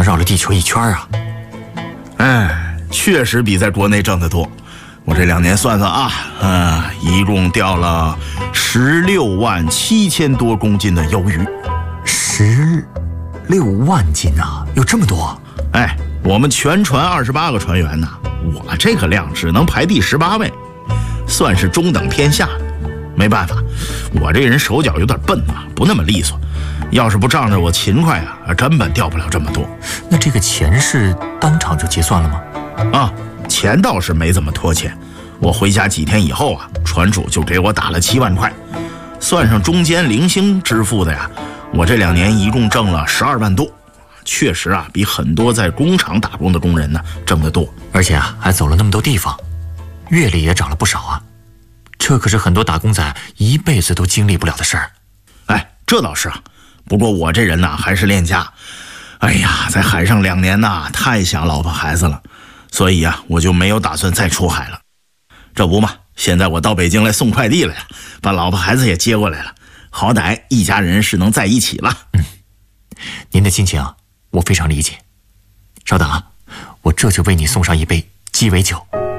像绕了地球一圈啊。 哎，确实比在国内挣得多。我这2年算算啊，一共钓了16万7千多公斤的鱿鱼。 16万斤啊，有这么多？ 哎，我们全船28个船员呢，我这个量只能排第18位，算是中等偏下。没办法，我这人手脚有点笨啊，不那么利索。要是不仗着我勤快啊，根本钓不了这么多。 那这个钱是当场就结算了吗？ 啊，钱倒是没怎么拖欠。我回家几天以后啊，船主就给我打了7万块，算上中间零星支付的呀，我这2年一共挣了12万多。确实啊，比很多在工厂打工的工人呢挣得多， 而且啊，还走了那么多地方，阅历也长了不少啊。这可是很多打工仔一辈子都经历不了的事儿。 哎，这倒是啊。不过我这人呢，还是恋家。哎呀，在海上2年呐，太想老婆孩子了，所以啊，我就没有打算再出海了。这不嘛，现在我到北京来送快递来了，把老婆孩子也接过来了，好歹一家人是能在一起了。 您的心情我非常理解。稍等啊，我这就为你送上一杯鸡尾酒。